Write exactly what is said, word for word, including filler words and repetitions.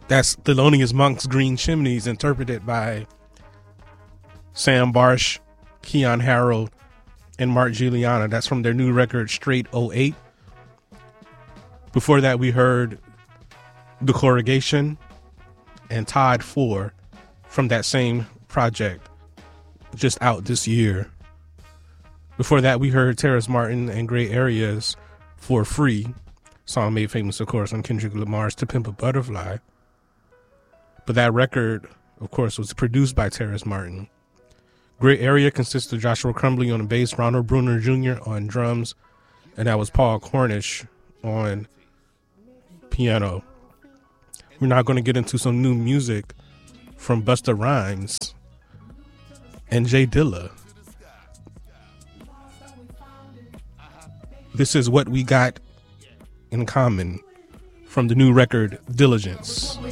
That's Thelonious Monk's Green Chimneys, interpreted by Sam Barsh, Keon Harold, and Mark Giuliana. That's from their new record, Straight oh eight. Before that, we heard The Corrugation and Todd four from that same project, just out this year. Before that, we heard Terrace Martin and Gray Areas For Free, song made famous, of course, on Kendrick Lamar's To Pimp a Butterfly. But that record, of course, was produced by Terrace Martin. Gray Area consists of Joshua Crumbly on the bass, Ronald Bruner Junior on drums, and that was Paul Cornish on piano. We're now going to get into some new music from Busta Rhymes and Jay Dilla. This is What We Got in Common from the new record Diligence.